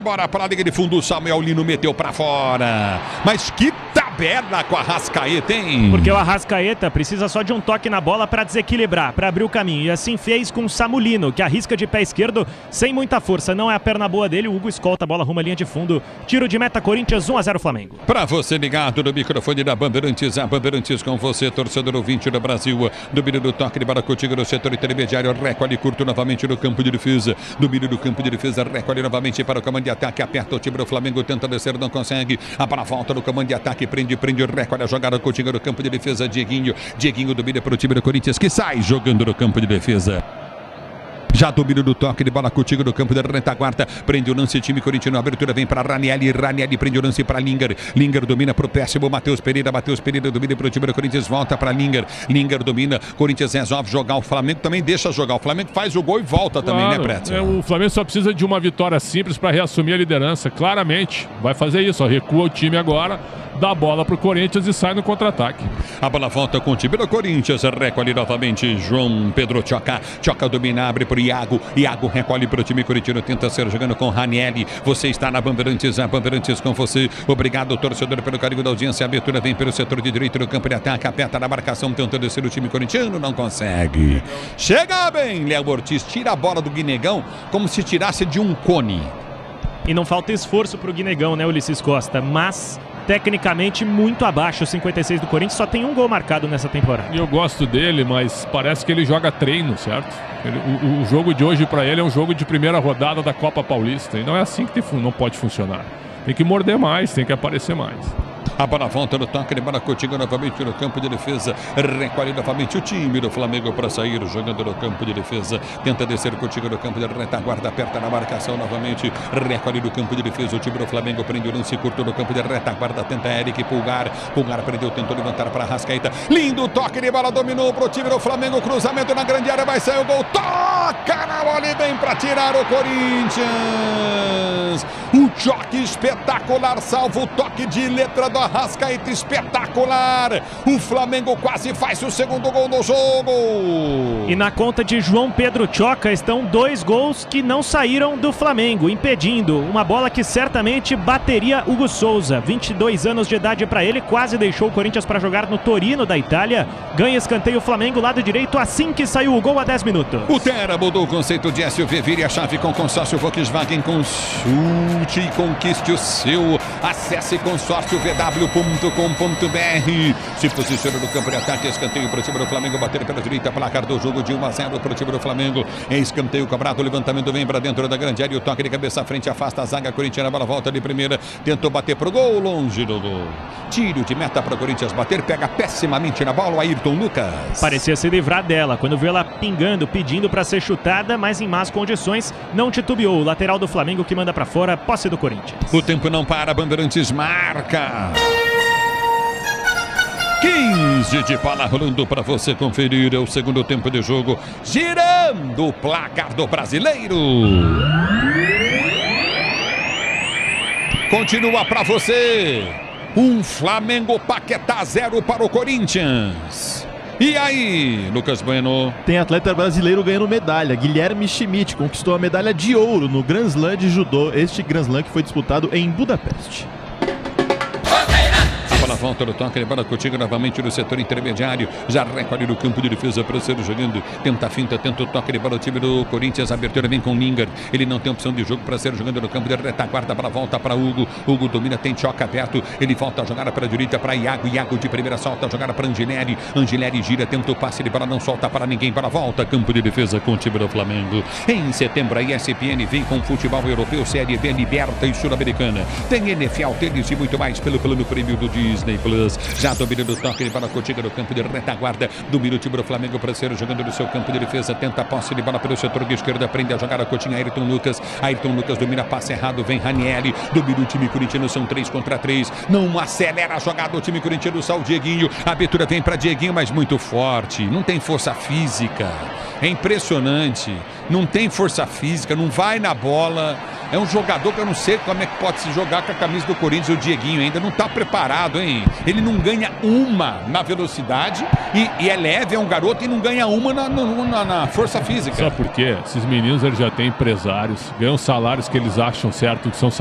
Bora para a linha de fundo, o Samuel Lino meteu para fora. Mas que tabela com a Arrascaeta, hein? Porque o Arrascaeta precisa só de um toque na bola para desequilibrar, para abrir o caminho. E assim fez com o Samulino, que arrisca de pé esquerdo sem muita força. Não é a perna boa dele, o Hugo escolta a bola, arruma a linha de fundo. Tiro de meta, Corinthians, 1-0 Flamengo. Para você ligado no microfone da Bandeirantes, a Bandeirantes com você, torcedor ouvinte do Brasil. Domínio do toque de bola contigo no setor intermediário, recolhe curto novamente no campo de defesa. Domínio do campo de defesa, recolhe novamente para o comando de ataque, aperta o time do Flamengo, tenta descer, não consegue. A bola volta no comando de ataque, prende, recolhe a jogada contigo no campo de defesa. Dieguinho domina para o time do Corinthians, que sai jogando no campo de defesa. Já domina do toque de bola contigo no campo da retaguarda. Prende o lance, time corintiano. A abertura vem para Ranieri prende o lance para Linger. Linger domina para o péssimo Matheus Pereira domina para o time do Corinthians. Volta para Linger domina. Corinthians resolve jogar. O Flamengo também deixa jogar. O Flamengo faz o gol e volta também, né, Pretzel? O Flamengo só precisa de uma vitória simples para reassumir a liderança. Claramente vai fazer isso. Recua o time agora, dá a bola para o Corinthians e sai no contra-ataque. A bola volta com o time do Corinthians. Recolhe novamente João Pedro Tchoca. Tchoca domina, abre para o Iago recolhe para o time corintiano, tenta ser jogando com Ranieri. Você está na Bandeirantes, a Bandeirantes com você. Obrigado, torcedor, pelo carinho da audiência. A abertura vem pelo setor de direito do campo de ataque, aperta na marcação, tentando descer o time corintiano, não consegue. Chega bem, Léo Ortiz, tira a bola do Guinegão como se tirasse de um cone. E não falta esforço para o Guinegão, né, Ulisses Costa? Mas tecnicamente muito abaixo. O 56 do Corinthians só tem um gol marcado nessa temporada. Eu gosto dele, mas parece que ele joga treino, certo? O jogo de hoje para ele é um jogo de primeira rodada da Copa Paulista. E não é assim que não pode funcionar. Tem que morder mais, tem que aparecer mais. A bola volta no toque de bola contigo novamente no campo de defesa. Recolhe novamente o time do Flamengo para sair jogando no campo de defesa. Tenta descer contigo no campo de retaguarda. Aperta na marcação novamente. Recolhe no campo de defesa. O time do Flamengo prende o lance curto no campo de retaguarda. Tenta Eric Pulgar. Pulgar prendeu, tentou levantar para Arrascaeta. Lindo toque de bola, dominou para o time do Flamengo. Cruzamento na grande área, vai sair o gol. Toca na bola e vem para tirar o Corinthians. Um choque espetacular, salvo o toque de letra do Arrascaeta, espetacular. O Flamengo quase faz o segundo gol no jogo. E na conta de João Pedro Tchoca estão 2 gols que não saíram do Flamengo, impedindo uma bola que certamente bateria Hugo Souza. 22 anos de idade para ele, quase deixou o Corinthians para jogar no Torino da Itália. Ganha escanteio o Flamengo, lado direito, assim que saiu o gol há 10 minutos. O Tera mudou o conceito de SUV, vire a chave com consórcio Volkswagen, consulte e conquiste o seu. Acesse consórciovw.com.br. Se posiciona no campo de ataque, escanteio para o time do Flamengo, bater pela direita, placar do jogo de 1-0 para o time do Flamengo. É escanteio cobrado, o levantamento vem para dentro da grande área, o toque de cabeça à frente, afasta a zaga corintiana, a bola volta de primeira, tentou bater para o gol, longe do gol. Tiro de meta para o Corinthians bater, pega pessimamente na bola o Ayrton Lucas. Parecia se livrar dela, quando viu ela pingando, pedindo para ser chutada, mas em más condições, não titubeou. O lateral do Flamengo que manda para fora, posse do Corinthians. O tempo não para, Bandeirantes marca. 15 de bola rolando para você conferir. É o segundo tempo de jogo, girando o placar do brasileiro. Continua para você. Um Flamengo Paquetá 0 para o Corinthians. E aí, Lucas Bueno? Tem atleta brasileiro ganhando medalha. Guilherme Schmidt conquistou a medalha de ouro no Grand Slam de judô. Este Grand Slam que foi disputado em Budapeste. Bola volta no toque de bola contigo novamente no setor intermediário. Já recolhe no campo de defesa para ser jogando. Tenta a finta, tenta o toque de bola. O time do Corinthians, a abertura vem com Linger. Ele não tem opção de jogo para ser jogando no campo de retaguarda. Para volta para Hugo. Hugo domina, tem choque aberto. Ele volta a jogar para a direita para Iago. Iago de primeira solta a jogar para Angileri. Angileri gira, tenta o passe de bola, não solta para ninguém. Para volta, campo de defesa com o time do Flamengo. Em setembro, a ESPN vem com futebol europeu, Série B, Liberta e Sul-Americana. Tem NFL, tênis e muito mais pelo plano prêmio do Disney Plus. Já domina do toque de bola contigo no campo de retaguarda. Domina o time do Flamengo para ser jogando no seu campo de defesa. Tenta a posse de bola pelo setor de esquerda. Aprende a jogar a cotinha. Ayrton Lucas. Ayrton Lucas domina, passe errado. Vem Ranieri. Domina o time corintiano. São 3 contra 3. Não acelera a jogada do time corintiano. Só o Dieguinho. A abertura vem para Dieguinho, mas muito forte. Não tem força física. É impressionante. Não tem força física. Não vai na bola. É um jogador que eu não sei como é que pode se jogar com a camisa do Corinthians. O Dieguinho ainda não está preparado, hein? Ele não ganha uma na velocidade e é leve, é um garoto e não ganha uma na força física. Sabe por quê? Esses meninos eles já têm empresários, ganham salários que eles acham certo, que são